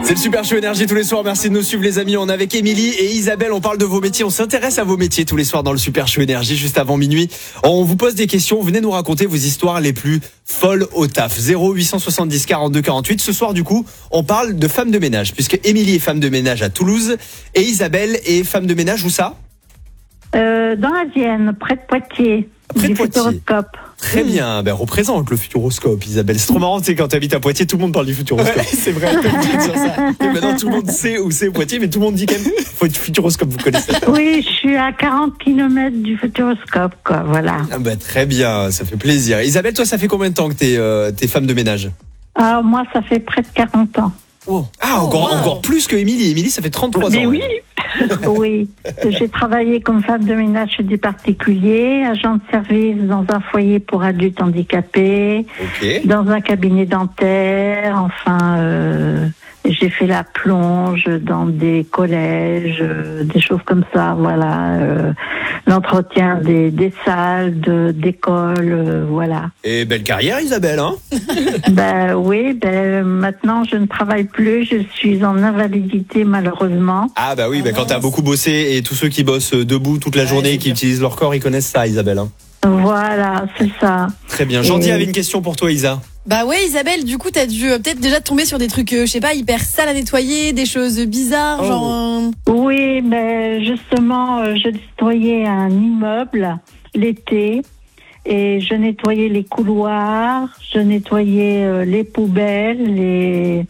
C'est le Super Show Énergie tous les soirs. Merci de nous suivre les amis. On est avec Émilie et Isabelle. On parle de vos métiers. On s'intéresse à vos métiers tous les soirs dans le Super Show Énergie juste avant minuit. On vous pose des questions. Venez nous raconter vos histoires les plus folles au taf. 0870 42 48. Ce soir du coup, on parle de femmes de ménage puisque Émilie est femme de ménage à Toulouse et Isabelle est femme de ménage où ça ? Dans la Vienne, près de Poitiers. Près de du Poitiers. Futuroscope. Très bien, représente le Futuroscope, Isabelle. C'est trop marrant, tu sais, quand tu habites à Poitiers, tout le monde parle du Futuroscope. Ouais, c'est vrai, comme tu dis sur ça. Et maintenant, tout le monde sait où c'est Poitiers, mais tout le monde dit quand même, faut être Futuroscope, vous connaissez ça. Oui, je suis à 40 km du Futuroscope, quoi, voilà. Très bien, ça fait plaisir. Isabelle, toi, ça fait combien de temps que t'es femme de ménage ? Alors, moi, ça fait près de 40 ans. Oh. Ah, encore plus que Émilie. Émilie, ça fait 33 ans. Mais oui. Oui, j'ai travaillé comme femme de ménage chez des particuliers, agent de service dans un foyer pour adultes handicapés, dans un cabinet dentaire, j'ai fait la plonge dans des collèges, des choses comme ça, voilà, l'entretien des salles, d'école, voilà. Et belle carrière, Isabelle, hein ? Oui, maintenant je ne travaille plus, je suis en invalidité malheureusement. Ah oui, quand t'as beaucoup bossé et tous ceux qui bossent debout toute la journée, qui utilisent leur corps, ils connaissent ça, Isabelle. Hein. Voilà, c'est ça. Très bien. Jean-Di avait une question pour toi, Isa. Isabelle, du coup, t'as dû peut-être déjà tomber sur des trucs, je sais pas, hyper sales à nettoyer, des choses bizarres, genre... Oui, mais justement, je nettoyais un immeuble l'été et je nettoyais les couloirs, je nettoyais les poubelles,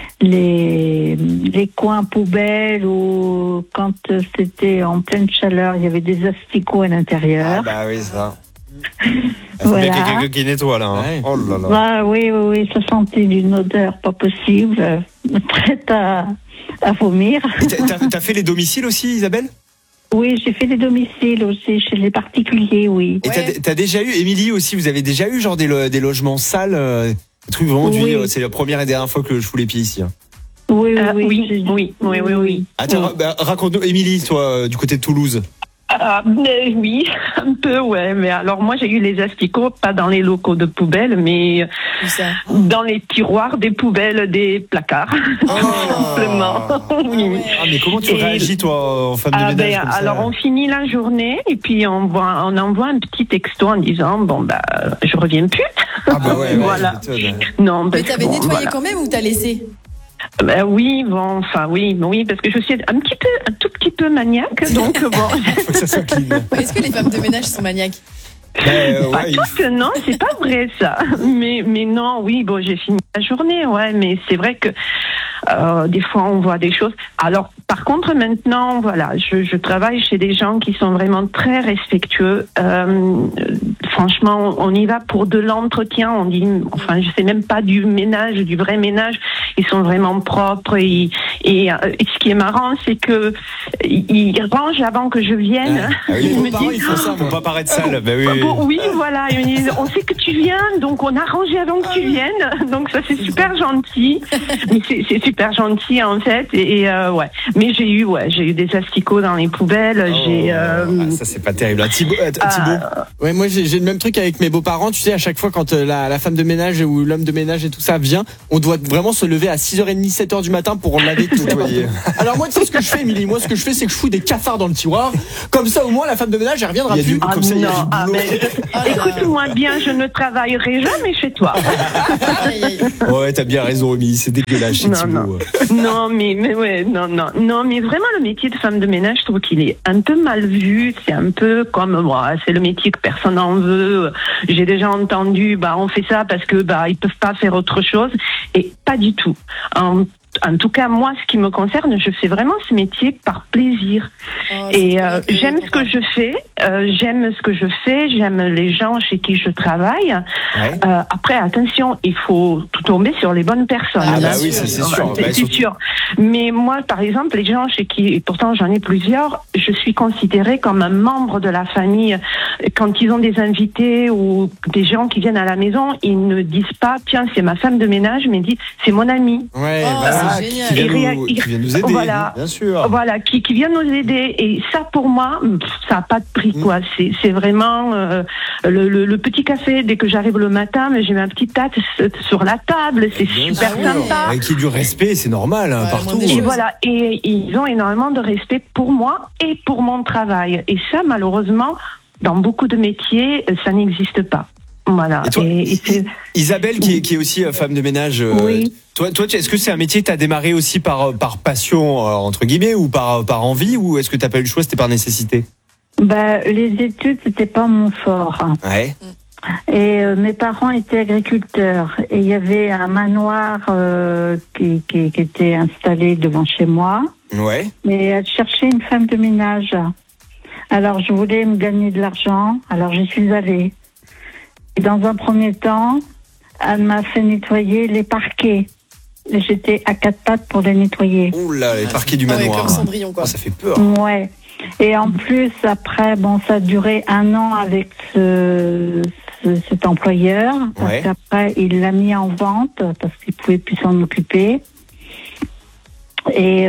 les coins poubelles où quand c'était en pleine chaleur, il y avait des asticots à l'intérieur. Ah oui, ça. Voilà. Il y a quelqu'un qui nettoie là. Hein. Ouais. Oh là là. Oui, ça sentait d'une odeur pas possible, prête à vomir. T'as fait les domiciles aussi, Isabelle ? Oui, j'ai fait des domiciles aussi chez les particuliers, oui. Et t'as déjà eu, Émilie aussi, vous avez déjà eu genre des logements sales, des trucs vraiment c'est la première et dernière fois que je fous les pieds ici. Hein. Oui. Attends, raconte-nous, Émilie, toi, du côté de Toulouse. Oui, un peu, ouais. Mais alors, moi, j'ai eu les asticots, pas dans les locaux de poubelle, mais dans les tiroirs des poubelles des placards. Simplement. Oui. Ah, mais comment tu réagis, toi, en femme de ménage comme ça ? Alors, on finit la journée et puis on envoie un petit texto en disant, je reviens plus. Voilà. Non, mais t'avais nettoyé quand même ou t'as laissé ? Oui, parce que je suis un tout petit peu maniaque, donc bon. Faut que ça soit clean. Est-ce que les femmes de ménage sont maniaques ? Non, c'est pas vrai ça. Mais non, oui, j'ai fini la journée, mais c'est vrai que des fois on voit des choses. Alors, par contre, maintenant, voilà, je travaille chez des gens qui sont vraiment très respectueux. Franchement, on y va pour de l'entretien. On dit, je sais même pas du ménage, du vrai ménage. Ils sont vraiment propres et ce qui est marrant, c'est que ils rangent avant que je vienne. Ils me disent, il faut ça pour pas paraître sale. Oui, voilà. Ils me disent, on sait que tu viens, donc on a rangé avant que tu viennes. Donc ça, c'est super gentil. Mais c'est super gentil en fait. Mais j'ai eu des asticots dans les poubelles. Ça c'est pas terrible. Thibaut. Ouais, moi j'ai le même truc avec mes beaux-parents. Tu sais, à chaque fois quand la femme de ménage ou l'homme de ménage et tout ça vient, on doit vraiment se lever à 6h30, 7h du matin pour laver tout. Alors moi, tu sais ce que je fais, Émilie ? Moi, ce que je fais, c'est que je fous des cafards dans le tiroir. Comme ça, au moins, la femme de ménage, elle reviendra plus. Écoute-moi bien, je ne travaillerai jamais chez toi. Ouais, t'as bien raison, Émilie. C'est dégueulasse chez Thibaut. Non, mais vraiment, le métier de femme de ménage, je trouve qu'il est un peu mal vu. C'est un peu comme moi. C'est le métier que personne n'en veut. J'ai déjà entendu, on fait ça parce que ils peuvent pas faire autre chose. Et pas du tout. En tout cas, moi, ce qui me concerne, je fais vraiment ce métier par plaisir. J'aime ce que je fais. J'aime les gens chez qui je travaille. Après, attention, il faut tout tomber sur les bonnes personnes. Oui, ça c'est sûr. C'est sûr. Mais moi, par exemple, les gens chez qui, et pourtant j'en ai plusieurs, je suis considérée comme un membre de la famille. Quand ils ont des invités ou des gens qui viennent à la maison, ils ne disent pas, tiens, c'est ma femme de ménage, mais ils disent, c'est mon ami. Voilà. Génial. Qui vient nous aider, Voilà. bien sûr. Voilà, qui vient nous aider. Et ça, pour moi, ça n'a pas de prix, quoi. C'est vraiment le petit café. Dès que j'arrive le matin, mais j'ai ma petite tasse sur la table. C'est Bien super sûr. sympa. Avec qui du respect, c'est normal, Ouais, partout. moi, des Et choses. voilà, et ils ont énormément de respect pour moi et pour mon travail. Et ça, malheureusement, dans beaucoup de métiers, ça n'existe pas. Voilà. Et toi, c'est- Isabelle, qui est aussi femme de ménage, Oui. toi, est-ce que c'est un métier que tu as démarré aussi par passion, entre guillemets, ou par envie, ou est-ce que tu n'as pas eu le choix, c'était par nécessité? Les études, c'était pas mon fort. Ouais. Et mes parents étaient agriculteurs. Et il y avait un manoir qui était installé devant chez moi. Ouais. Mais elle cherchait une femme de ménage. Alors, je voulais me gagner de l'argent. Alors, j'y suis allée. Et dans un premier temps, elle m'a fait nettoyer les parquets. Et j'étais à 4 pattes pour les nettoyer. Ouh là, les parquets du Ouais, manoir. comme Cendrillon, quoi. Oh, ça fait peur. Ouais. Et en plus, après, ça a duré 1 an avec cet employeur. Parce Ouais. qu'après, il l'a mis en vente parce qu'il pouvait plus s'en occuper. Et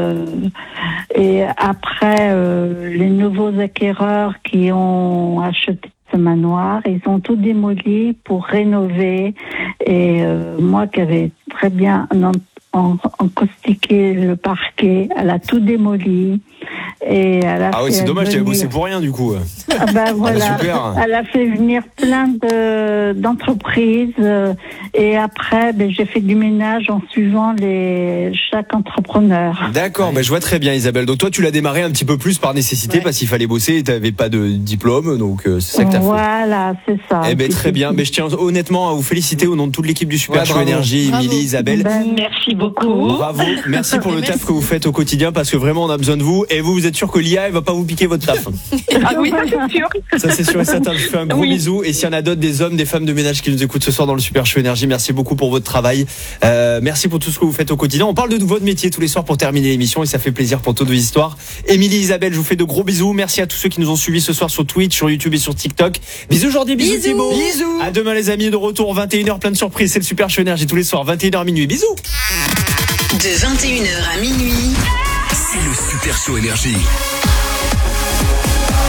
après, les nouveaux acquéreurs qui ont acheté ce manoir, ils ont tout démoli pour rénover. Et moi qui avais très bien encaustiqué le parquet, elle a tout démoli. Et elle a Ah ouais, fait c'est dommage, tu avais venir- bossé pour rien, du coup. Ah voilà. super. Elle a fait venir plein d'entreprises et après j'ai fait du ménage en suivant chaque entrepreneur. D'accord, je vois très bien, Isabelle. Donc toi, tu l'as démarré un petit peu plus par nécessité, Ouais. parce qu'il fallait bosser et tu n'avais pas de diplôme, donc c'est ça que tu as fait. Voilà, c'est ça. Eh ben très bien. Mais je tiens honnêtement à vous féliciter au nom de toute l'équipe du Super Ouais, Show bravo. Énergie, Bravo. Émilie, Isabelle. Merci beaucoup. Bravo, merci pour le Merci. taf que vous faites au quotidien, parce que vraiment on a besoin de vous. Et vous êtes sûr que l'IA elle va pas vous piquer votre taf. Ah oui, ça, c'est sûr. Ça c'est sûr et certain. Je vous fais un gros Oui. bisou. Et s'il y en a d'autres, des hommes, des femmes de ménage qui nous écoutent ce soir dans le Super Show Énergie, merci beaucoup pour votre travail. Merci pour tout ce que vous faites au quotidien. On parle de votre métier tous les soirs pour terminer l'émission et ça fait plaisir pour toutes vos histoires. Émilie, Isabelle, je vous fais de gros bisous. Merci à tous ceux qui nous ont suivis ce soir sur Twitch, sur YouTube et sur TikTok. Bisous aujourd'hui, bisous, Bisous. Thibaut. Bisous. À demain les amis, de retour 21h, plein de surprises. C'est le Super Show Énergie tous les soirs, 21h minuit. Bisous. De 21h à minuit, C'est le Super Show Énergie.